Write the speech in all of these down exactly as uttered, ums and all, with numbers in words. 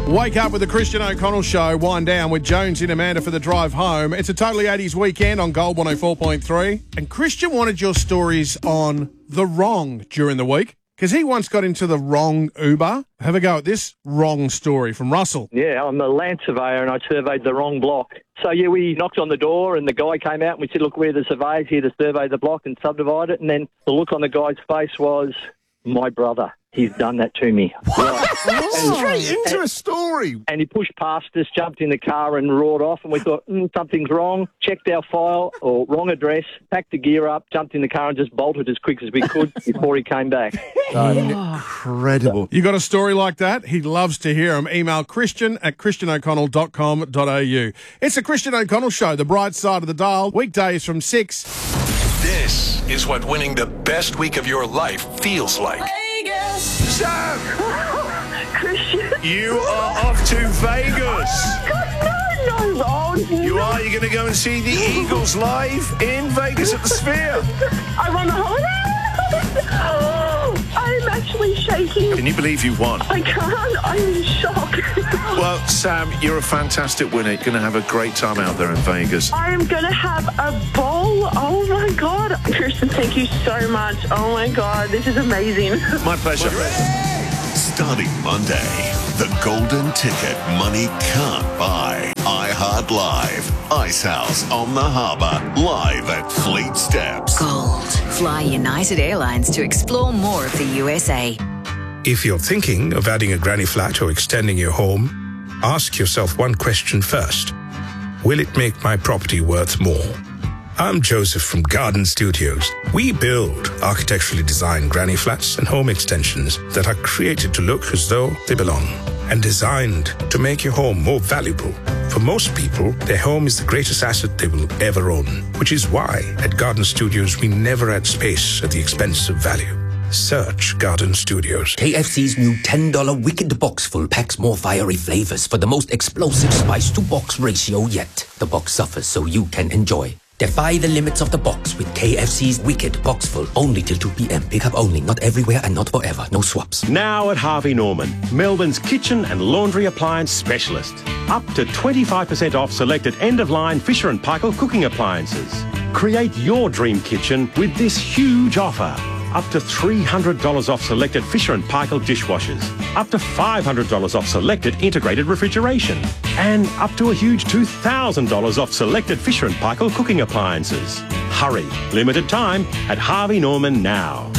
Wake up with the Christian O'Connell Show. Wind down with Jones and Amanda for the drive home. It's a totally eighties weekend on Gold one oh four point three. And Christian wanted your stories on the wrong during the week because he once got into the wrong Uber. Have a go at this wrong story from Russell. Yeah, I'm a land surveyor and I surveyed the wrong block. So, yeah, we knocked on the door and the guy came out and we said, look, we're the surveyors here to survey the block and subdivide it. And then the look on the guy's face was, my brother. He's done that to me. Right. Oh. Straight into and, a story. And he pushed past us, jumped in the car and roared off. And we thought, mm, something's wrong. Checked our file, or wrong address, packed the gear up, jumped in the car and just bolted as quick as we could before he came back. So, incredible. You got a story like that? He loves to hear them. Email Christian at christian o'connell dot com dot a u. It's the Christian O'Connell Show, the bright side of the dial, weekdays from six. This is what winning the best week of your life feels like. Vegas. Sam! Christian. You are off to Vegas. Oh God, no, no, Ron. You are? You're going to go and see the Eagles live in Vegas at the Sphere. I'm on a holiday. Oh, I'm actually shaking. Can you believe you won? I can't. I'm in shock. Well, Sam, you're a fantastic winner. You're going to have a great time out there in Vegas. I am going to have a ball. Oh, my God. Kirsten, thank you so much. Oh, my God. This is amazing. My pleasure. Starting Monday, the golden ticket money can't buy. iHeart Live. Ice House on the Harbour. Live at Fleet Steps. Gold. Fly United Airlines to explore more of the U S A. If you're thinking of adding a granny flat or extending your home, ask yourself one question first. Will it make my property worth more? I'm Joseph from Garden Studios. We build architecturally designed granny flats and home extensions that are created to look as though they belong and designed to make your home more valuable. For most people, their home is the greatest asset they will ever own, which is why at Garden Studios we never add space at the expense of value. Search Garden Studios. K F C's new ten dollar Wicked Boxful packs more fiery flavors for the most explosive spice-to-box ratio yet. The box suffers so you can enjoy. Defy the limits of the box with K F C's Wicked Boxful. Only till two p.m. Pickup only. Not everywhere and not forever. No swaps. Now at Harvey Norman, Melbourne's kitchen and laundry appliance specialist. Up to twenty-five percent off selected end-of-line Fisher and Paykel cooking appliances. Create your dream kitchen with this huge offer. Up to three hundred dollars off selected Fisher and Paykel dishwashers. Up to five hundred dollars off selected integrated refrigeration. And up to a huge two thousand dollars off selected Fisher and Paykel cooking appliances. Hurry. Limited time at Harvey Norman now.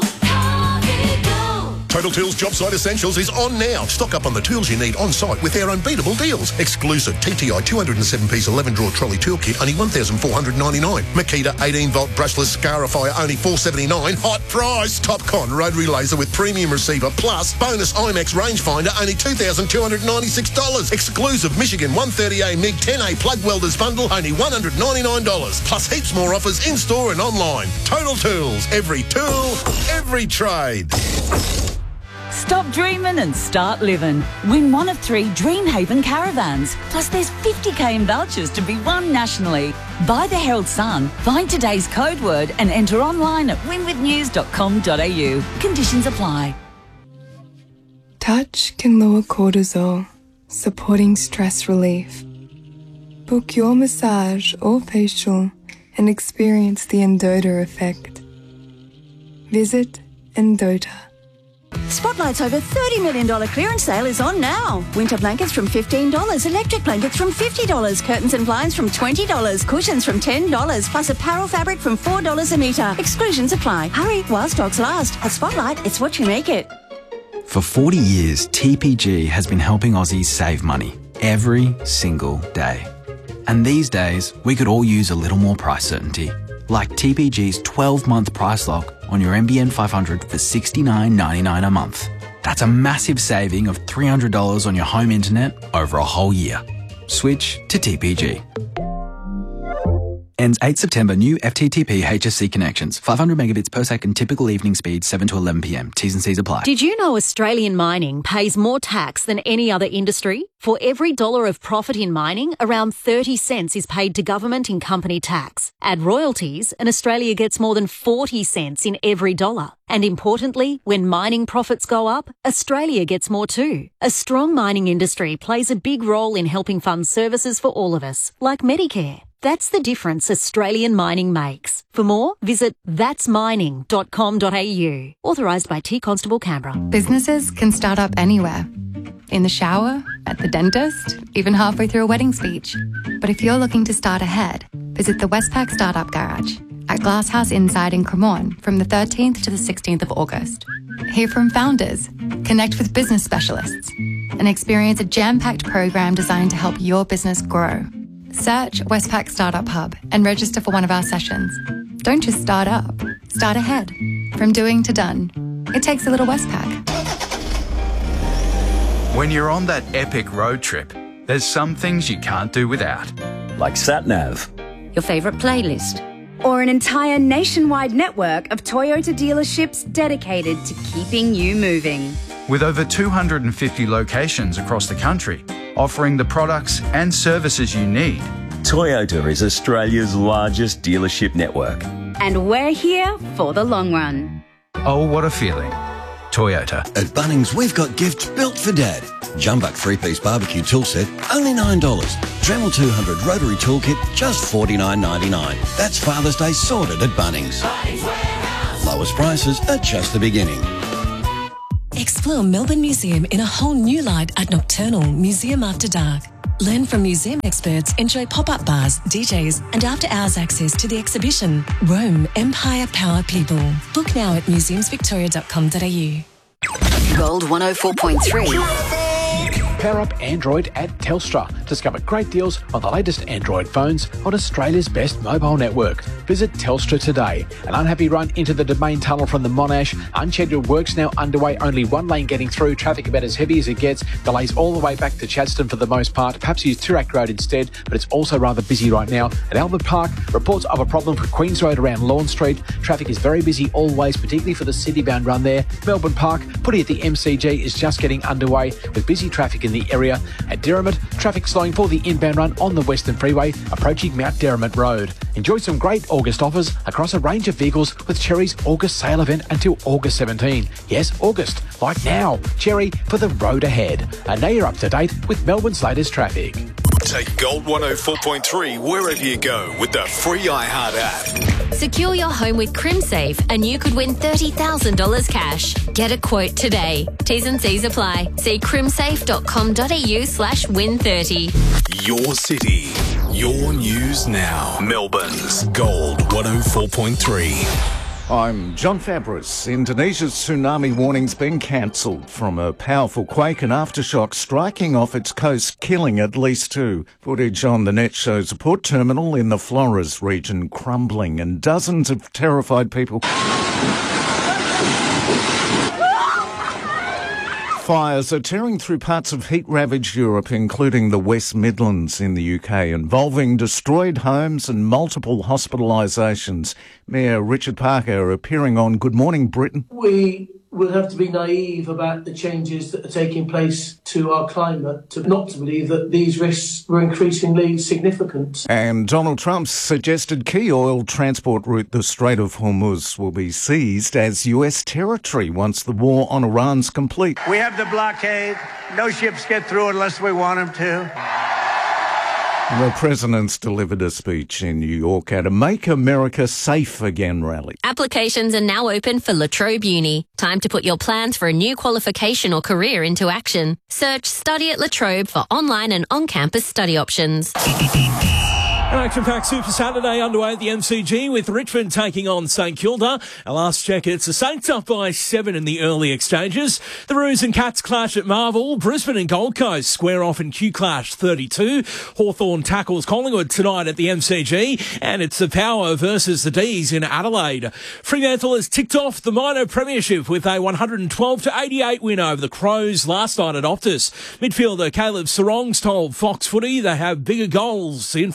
Total Tools Job Site Essentials is on now. Stock up on the tools you need on site with their unbeatable deals. Exclusive T T I two oh seven piece eleven drawer trolley toolkit, only one thousand four hundred ninety-nine dollars. Makita eighteen volt brushless Scarifier, only four hundred seventy-nine dollars. Hot price. Topcon rotary laser with premium receiver plus bonus IMAX rangefinder, only two thousand two hundred ninety-six dollars. Exclusive Michigan one thirty A MiG ten A plug welders bundle, only one hundred ninety-nine dollars. Plus heaps more offers in store and online. Total Tools. Every tool, every trade. Stop dreaming and start living. Win one of three Dreamhaven caravans. Plus there's fifty K in vouchers to be won nationally. Buy the Herald Sun, find today's code word and enter online at win with news dot com dot a u. Conditions apply. Touch can lower cortisol, supporting stress relief. Book your massage or facial and experience the Endota effect. Visit Endota. Spotlight's over thirty million dollars clearance sale is on now. Winter blankets from fifteen dollars, electric blankets from fifty dollars, curtains and blinds from twenty dollars, cushions from ten dollars, plus apparel fabric from four dollars a metre. Exclusions apply. Hurry while stocks last. At Spotlight, it's what you make it. For forty years, T P G has been helping Aussies save money every single day. And these days, we could all use a little more price certainty. Like T P G's twelve month price lock on your M B N five hundred for sixty-nine ninety-nine a month. That's a massive saving of three hundred dollars on your home internet over a whole year. Switch to T P G. Ends eighth September. New F T T P H S C connections. five hundred megabits per second. Typical evening speed seven to eleven p m. T's and C's apply. Did you know Australian mining pays more tax than any other industry? For every dollar of profit in mining, around thirty cents is paid to government in company tax. Add royalties and Australia gets more than forty cents in every dollar. And importantly, when mining profits go up, Australia gets more too. A strong mining industry plays a big role in helping fund services for all of us, like Medicare. That's the difference Australian mining makes. For more, visit thats mining dot com dot a u. Authorised by T Constable Canberra. Businesses can start up anywhere. In the shower, at the dentist, even halfway through a wedding speech. But if you're looking to start ahead, visit the Westpac Startup Garage at Glasshouse Inside in Cremorne from the thirteenth to the sixteenth of August. Hear from founders, connect with business specialists, and experience a jam-packed program designed to help your business grow. Search Westpac Startup Hub and register for one of our sessions. Don't just start up, start ahead. From doing to done. It takes a little Westpac. When you're on that epic road trip, there's some things you can't do without. Like SatNav. Your favourite playlist. Or an entire nationwide network of Toyota dealerships dedicated to keeping you moving. With over two hundred fifty locations across the country, offering the products and services you need. Toyota is Australia's largest dealership network. And we're here for the long run. Oh, what a feeling. Toyota. At Bunnings, we've got gifts built for Dad. Jumbuck three-piece barbecue tool set, only nine dollars. Dremel two hundred rotary toolkit, just forty-nine ninety-nine. That's Father's Day sorted at Bunnings. Lowest prices are just the beginning. Explore Melbourne Museum in a whole new light at Nocturnal Museum After Dark. Learn from museum experts, enjoy pop-up bars, D Js and after-hours access to the exhibition Rome, Empire, Power, People. Book now at museums victoria dot com dot a u. Gold one oh four point three. Power up Android at Telstra. Discover great deals on the latest Android phones on Australia's best mobile network. Visit Telstra today. An unhappy run into the Domain Tunnel from the Monash. Unscheduled works now underway. Only one lane getting through. Traffic about as heavy as it gets. Delays all the way back to Chadstone for the most part. Perhaps use Toorak Road instead, but it's also rather busy right now. At Albert Park, reports of a problem for Queens Road around Lawn Street. Traffic is very busy always, particularly for the city-bound run there. Melbourne Park, putting at the M C G, is just getting underway with busy traffic in the area. At Derrimut, traffic slowing for the inbound run on the Western Freeway, approaching Mount Derrimut Road. Enjoy some great August offers across a range of vehicles with Cherry's August sale event until August seventeenth. Yes, August, like now. Cherry for the road ahead. And now you're up to date with Melbourne's latest traffic. Take Gold one oh four point three wherever you go with the free iHeart app. Secure your home with CrimSafe and you could win thirty thousand dollars cash. Get a quote today. T's and C's apply. See crimsafe dot com dot a u slash win thirty. Your city, your news now. Melbourne's Gold one oh four point three. I'm John Fabris. Indonesia's tsunami warning's been cancelled from a powerful quake and aftershock striking off its coast, killing at least two. Footage on the net shows a port terminal in the Flores region crumbling and dozens of terrified people. Fires are tearing through parts of heat-ravaged Europe, including the West Midlands in the U K, involving destroyed homes and multiple hospitalisations. Mayor Richard Parker appearing on Good Morning Britain. We would have to be naive about the changes that are taking place to our climate to not to believe that these risks were increasingly significant. And Donald Trump's suggested key oil transport route, the Strait of Hormuz, will be seized as U S territory once the war on Iran's complete. We have the blockade. No ships get through unless we want them to. The president's delivered a speech in New York at a Make America Safe Again rally. Applications are now open for La Trobe Uni. Time to put your plans for a new qualification or career into action. Search Study at La Trobe for online and on-campus study options. An action-packed Super Saturday underway at the M C G with Richmond taking on St Kilda. Our last check, it's the Saints up by seven in the early exchanges. The Roos and Cats clash at Marvel. Brisbane and Gold Coast square off in Q Clash thirty-two. Hawthorn tackles Collingwood tonight at the M C G. And it's the Power versus the D's in Adelaide. Fremantle has ticked off the minor premiership with a one hundred twelve to eighty-eight win over the Crows last night at Optus. Midfielder Caleb Sarongs told Fox Footy they have bigger goals in front of them.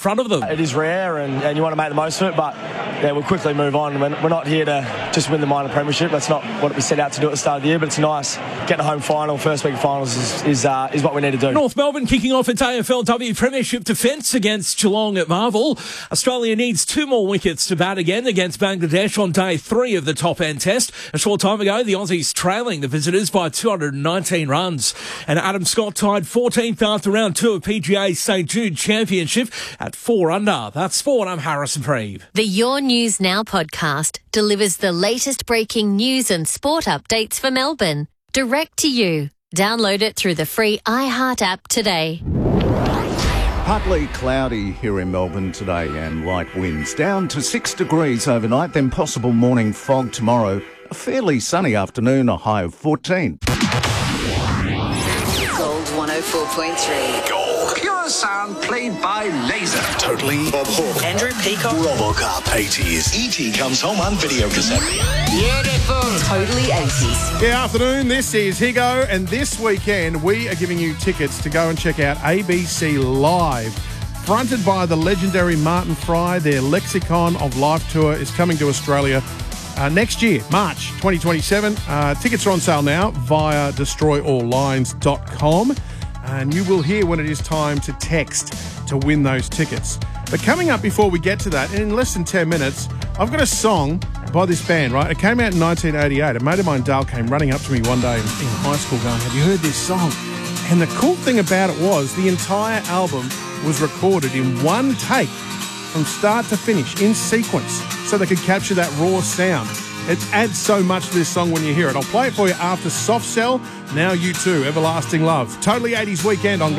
it is rare, and, and you want to make the most of it. But yeah, we'll quickly move on. We're, we're not here to just win the minor premiership. That's not what we set out to do at the start of the year. But it's nice getting a home final, first week of finals is is, uh, is what we need to do. North Melbourne kicking off its A F L W Premiership defence against Geelong at Marvel. Australia needs two more wickets to bat again against Bangladesh on day three of the top end test. A short time ago, the Aussies trailing the visitors by two hundred nineteen runs. And Adam Scott tied fourteenth after round two of P G A's St Jude Championship at four under. That's sport. I'm Harrison Preeve. The Your News Now podcast delivers the latest breaking news and sport updates for Melbourne, direct to you. Download it through the free iHeart app today. Partly cloudy here in Melbourne today and light winds. Down to six degrees overnight, then possible morning fog tomorrow. A fairly sunny afternoon, a high of fourteen. Gold one oh four point three. Gold. Pure sound played by laser. Totally Bob Hawke. Andrew Peacock. Robocop. eighties. E T comes home on video cassette. Beautiful. Totally eighties. Yeah, afternoon. This is Higo, and this weekend we are giving you tickets to go and check out A B C Live. Fronted by the legendary Martin Fry, their Lexicon of Life tour is coming to Australia uh, next year, March twenty twenty-seven. Uh, tickets are on sale now via destroy all lines dot com, and you will hear when it is time to text to win those tickets. But coming up before we get to that, in less than ten minutes, I've got a song by this band, right? It came out in nineteen eighty-eight. A mate of mine, Dale, came running up to me one day in, in high school going, have you heard this song? And the cool thing about it was the entire album was recorded in one take from start to finish, in sequence, so they could capture that raw sound. It adds so much to this song when you hear it. I'll play it for you after Soft Cell. Now You Too, Everlasting Love. Totally eighties weekend on